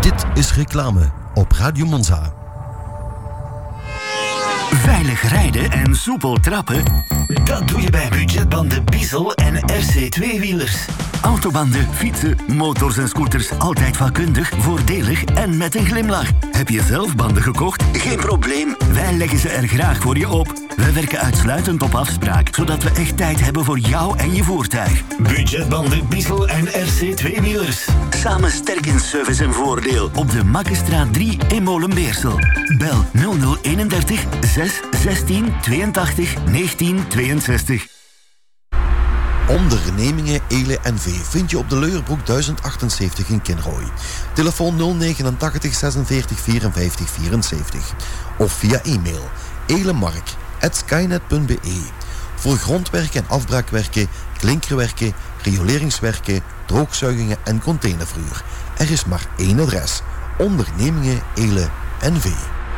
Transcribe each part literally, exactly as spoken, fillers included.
Dit is reclame op Radio Monza. Veilig rijden en soepel trappen, dat doe je bij budgetbanden Biesel en R C twee-wielers. Autobanden, fietsen, motors en scooters altijd vakkundig, voordelig en met een glimlach. Heb je zelf banden gekocht? Geen probleem, wij leggen ze er graag voor je op. Wij werken uitsluitend op afspraak, zodat we echt tijd hebben voor jou en je voertuig. Budgetbanden Biesel en R C twee-wielers. Samen sterk in service en voordeel op de Makkestraat drie in Molenbeersel. Bel nul nul eenendertig zes zestien tweeëntachtig negentien tweeënzestig. Ondernemingen Eele N V vind je op de Leuerbroek duizend achtenzeventig in Kinrooi. Telefoon nul negenentachtig zesenveertig vierenvijftig vierenzeventig. Of via e-mail elemark at skynet punt b e. Voor grondwerken en afbraakwerken, klinkerwerken, rioleringswerken, droogzuigingen en containerverhuur. Er is maar één adres. Ondernemingen Eele N V.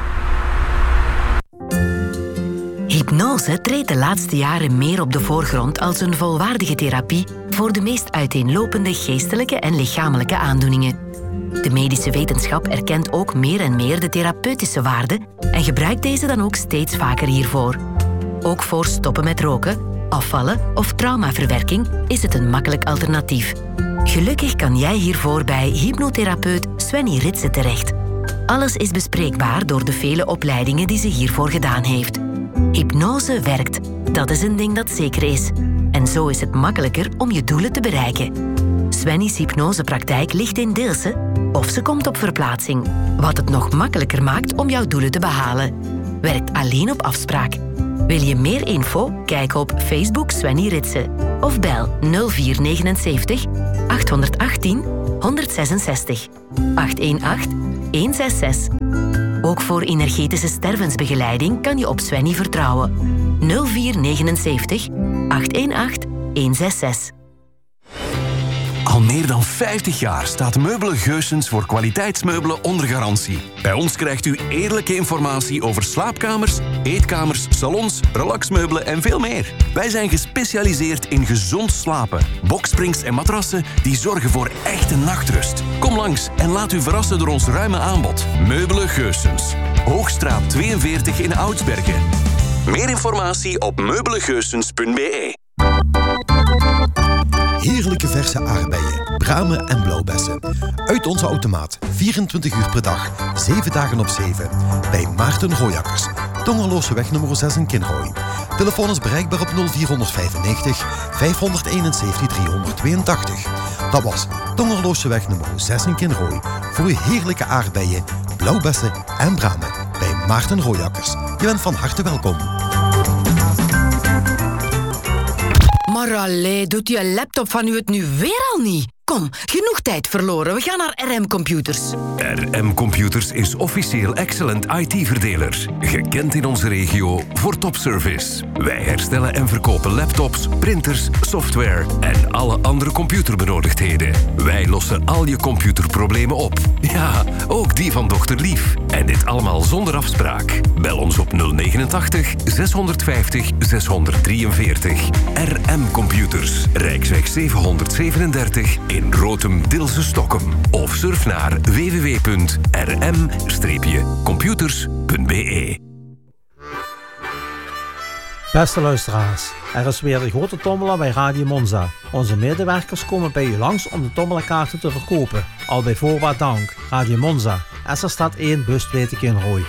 Hypnose treedt de laatste jaren meer op de voorgrond als een volwaardige therapie voor de meest uiteenlopende geestelijke en lichamelijke aandoeningen. De medische wetenschap erkent ook meer en meer de therapeutische waarde en gebruikt deze dan ook steeds vaker hiervoor. Ook voor stoppen met roken, afvallen of traumaverwerking is het een makkelijk alternatief. Gelukkig kan jij hiervoor bij hypnotherapeut Svenny Ritsen terecht. Alles is bespreekbaar door de vele opleidingen die ze hiervoor gedaan heeft. Hypnose werkt. Dat is een ding dat zeker is. En zo is het makkelijker om je doelen te bereiken. Svenny's hypnosepraktijk ligt in Deelsen of ze komt op verplaatsing. Wat het nog makkelijker maakt om jouw doelen te behalen. Werkt alleen op afspraak. Wil je meer info? Kijk op Facebook Svenny Ritsen. Of bel nul vier negenenzeventig achthonderdachttien honderdzesenzestig acht een acht een zes zes. Ook voor energetische stervensbegeleiding kan je op Svenny vertrouwen. nul vier negenenzeventig achthonderdachttien honderdzesenzestig. Al meer dan vijftig jaar staat Meubelen Geussens voor kwaliteitsmeubelen onder garantie. Bij ons krijgt u eerlijke informatie over slaapkamers, eetkamers, salons, relaxmeubelen en veel meer. Wij zijn gespecialiseerd in gezond slapen, boksprings en matrassen die zorgen voor echte nachtrust. Kom langs en laat u verrassen door ons ruime aanbod. Meubelen Geussens. Hoogstraat tweeënveertig in Oudsbergen. Meer informatie op meubelengeussens punt b e. Heerlijke verse aardbeien, bramen en blauwbessen. Uit onze automaat, vierentwintig uur per dag, zeven dagen op zeven. Bij Maarten Rooijakkers, Tongerlooseweg nummer zes in Kinrooi. Telefoon is bereikbaar op nul vier vijfennegentig vijfhonderdeenenzeventig driehonderdtweeëntachtig. Dat was Tongerlooseweg nummer zes in Kinrooi. Voor uw heerlijke aardbeien, blauwbessen en bramen. Bij Maarten Rooijakkers. Je bent van harte welkom. Maar allee, doet je laptop van u het nu weer al niet? Kom, genoeg tijd verloren. We gaan naar R M Computers. R M Computers is officieel Excellent I T-verdeler. Gekend in onze regio voor topservice. Wij herstellen en verkopen laptops, printers, software en alle andere computerbenodigdheden. Wij lossen al je computerproblemen op. Ja, ook die van dochter Lief. En dit allemaal zonder afspraak. Bel ons op nul negenentachtig zeshonderdvijftig zeshonderddrieënveertig. R M Computers, Rijksweg zevenhonderdzevenendertig in Rotem Dilse Stockholm. Of surf naar w w w punt r m computers punt b e. Beste luisteraars, er is weer de grote tombola bij Radio Monza. Onze medewerkers komen bij u langs om de tombolakaarten te verkopen. Al bij voorbaat dank. Radio Monza, Esserstad één, bus twee te Kinrooi.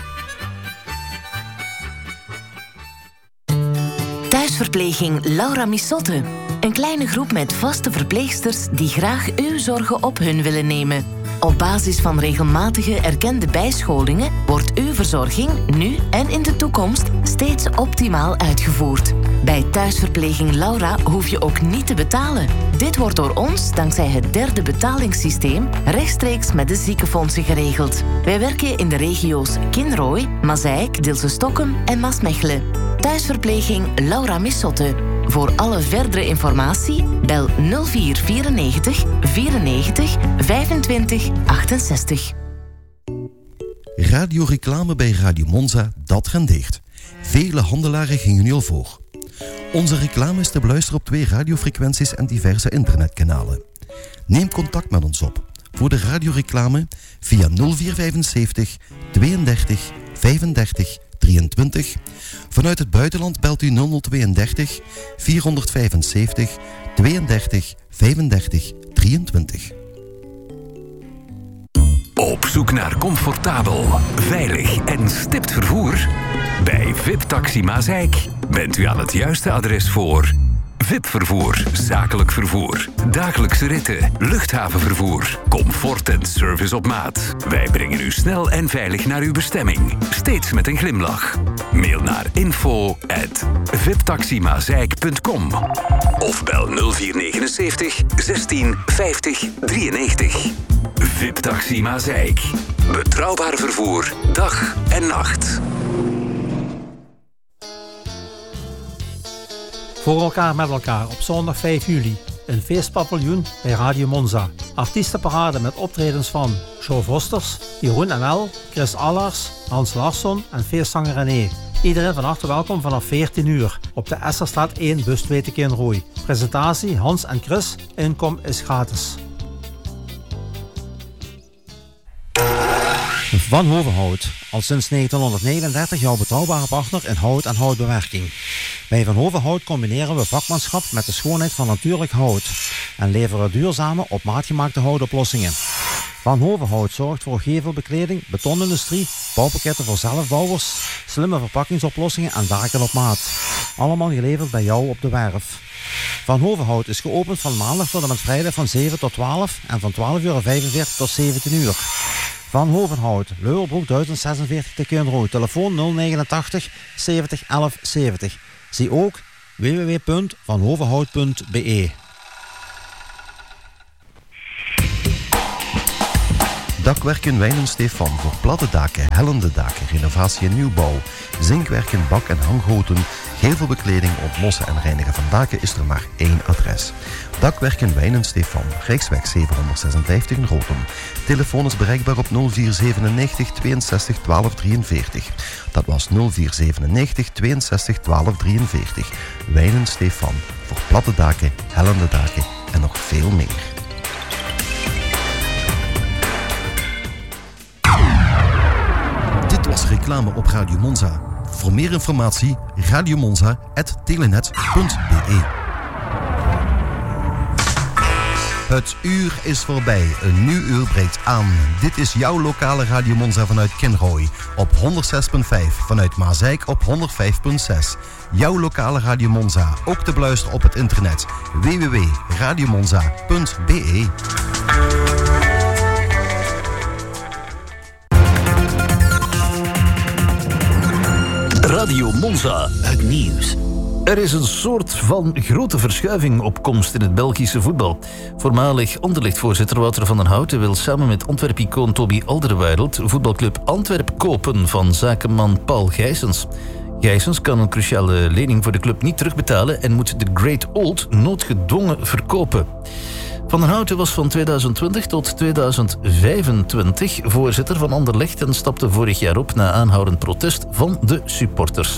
Thuisverpleging Laura Missotte. Een kleine groep met vaste verpleegsters die graag uw zorgen op hun willen nemen. Op basis van regelmatige erkende bijscholingen wordt uw verzorging nu en in de toekomst steeds optimaal uitgevoerd. Bij Thuisverpleging Laura hoef je ook niet te betalen. Dit wordt door ons, dankzij het derde betalingssysteem, rechtstreeks met de ziekenfondsen geregeld. Wij werken in de regio's Kinrooi, Mazeik, Dilse Stockholm en Maasmechelen. Thuisverpleging Laura Missotte. Voor alle verdere informatie bel nul vier vierennegentig vierennegentig vijfentwintig achtenzestig. Radioreclame bij Radio Monza, dat rendeert. Vele handelaren gingen nu al voor. Onze reclame is te beluisteren op twee radiofrequenties en diverse internetkanalen. Neem contact met ons op. voor de radioreclame via nul vier vijfenzeventig tweeëndertig vijfendertig drieëntwintig. Vanuit het buitenland belt u nul nul tweeëndertig vierhonderdvijfenzeventig tweeëndertig vijfendertig drieëntwintig. Op zoek naar comfortabel, veilig en stipt vervoer? Bij V I P Taxi Maaseik bent u aan het juiste adres voor V I P-vervoer, zakelijk vervoer, dagelijkse ritten, luchthavenvervoer, comfort en service op maat. Wij brengen u snel en veilig naar uw bestemming, steeds met een glimlach. Mail naar info at viptaximaaseik punt com of bel nul vier negenenzeventig zestien vijftig drieënnegentig. V I P Taxi Maaseik. Betrouwbaar vervoer, dag en nacht. Voor elkaar met elkaar op zondag vijf juli. Een feestpaviljoen bij Radio Monza. Artiestenparade met optredens van Jo Vosters, Jeroen M L, Chris Allers, Hans Larsson en feestzanger René. Iedereen van harte welkom vanaf veertien uur op de Esserstraat één, bus twee te Kinrooi. Presentatie Hans en Chris. Inkom is gratis. Van Hovenhout, al sinds negentienhonderdnegenendertig jouw betrouwbare partner in hout en houtbewerking. Bij Van Hovenhout combineren we vakmanschap met de schoonheid van natuurlijk hout en leveren duurzame, op maat gemaakte houtoplossingen. Van Hovenhout zorgt voor gevelbekleding, betonindustrie, bouwpakketten voor zelfbouwers, slimme verpakkingsoplossingen en daken op maat. Allemaal geleverd bij jou op de werf. Van Hovenhout is geopend van maandag tot en met vrijdag van zeven tot twaalf en van twaalf uur vijfenveertig tot zeventien uur. Van Hovenhout, Leuwerbroek duizend zesenveertig te Kinrooi. Telefoon nul negenentachtig zeventig elf zeventig. Zie ook w w w punt van hovenhout punt b e. Dakwerken Wijn en Stefan voor platte daken, hellende daken, renovatie en nieuwbouw. Zinkwerken, bak- en hanggoten, gevelbekleding, ontlossen en reinigen van daken is er maar één adres. Dakwerken Wijn en Stefan, Rijksweg zevenhonderdzesenvijftig in Rotem. Telefoon is bereikbaar op nul vier zevenennegentig tweeënzestig twaalf drieënveertig. Dat was nul vier zevenennegentig tweeënzestig twaalf drieënveertig. Wijn en Stefan, voor platte daken, hellende daken en nog veel meer. Dit was reclame op Radio Monza. Voor meer informatie radiomonza punt telenet punt b e. Het uur is voorbij. Een nieuw uur breekt aan. Dit is jouw lokale Radio Monza vanuit Kinrooi. Op honderdzes komma vijf. Vanuit Maaseik op honderdvijf komma zes. Jouw lokale Radio Monza. Ook te beluisteren op het internet. w w w punt radiomonza punt b e. Radio Monza, het nieuws. Er is een soort van grote verschuiving op komst in het Belgische voetbal. Voormalig Anderlecht-voorzitter Wouter van den Houten wil samen met Antwerp-icoon Toby Alderweireld voetbalclub Antwerp kopen van zakenman Paul Gijsens. Gijsens kan een cruciale lening voor de club niet terugbetalen en moet de Great Old noodgedwongen verkopen. Van den Houten was van tweeduizend twintig tot tweeduizend vijfentwintig voorzitter van Anderlecht en stapte vorig jaar op na aanhoudend protest van de supporters.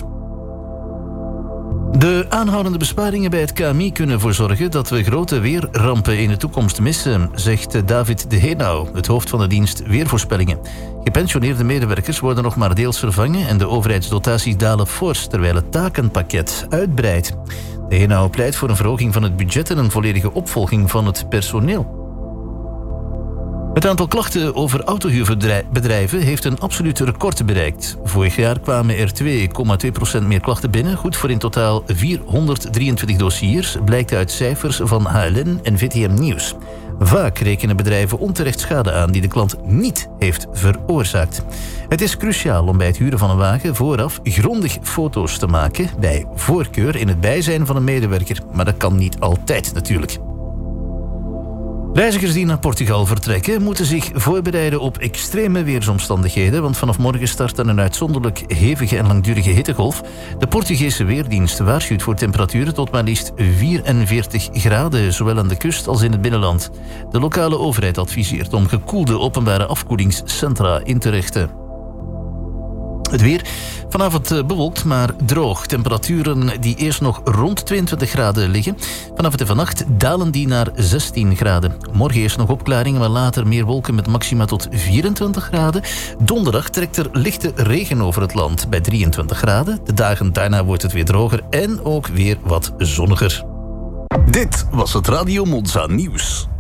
De aanhoudende besparingen bij het K M I kunnen ervoor zorgen dat we grote weerrampen in de toekomst missen, zegt David de Henau, het hoofd van de dienst Weervoorspellingen. Gepensioneerde medewerkers worden nog maar deels vervangen en de overheidsdotaties dalen fors, terwijl het takenpakket uitbreidt. De Henau pleit voor een verhoging van het budget en een volledige opvolging van het personeel. Het aantal klachten over autohuurbedrijven heeft een absoluut record bereikt. Vorig jaar kwamen er twee komma twee procent meer klachten binnen, goed voor in totaal vierhonderddrieëntwintig dossiers, blijkt uit cijfers van H L N en V T M Nieuws. Vaak rekenen bedrijven onterecht schade aan die de klant niet heeft veroorzaakt. Het is cruciaal om bij het huren van een wagen vooraf grondig foto's te maken, bij voorkeur in het bijzijn van een medewerker, maar dat kan niet altijd natuurlijk. Reizigers die naar Portugal vertrekken moeten zich voorbereiden op extreme weersomstandigheden, want vanaf morgen start een uitzonderlijk hevige en langdurige hittegolf. De Portugese Weerdienst waarschuwt voor temperaturen tot maar liefst vierenveertig graden, zowel aan de kust als in het binnenland. De lokale overheid adviseert om gekoelde openbare afkoelingscentra in te richten. Het weer, vanavond bewolkt, maar droog. Temperaturen die eerst nog rond tweeëntwintig graden liggen. Vanavond en vannacht dalen die naar zestien graden. Morgen eerst nog opklaringen, maar later meer wolken met maxima tot vierentwintig graden. Donderdag trekt er lichte regen over het land bij drieëntwintig graden. De dagen daarna wordt het weer droger en ook weer wat zonniger. Dit was het Radio Monza nieuws.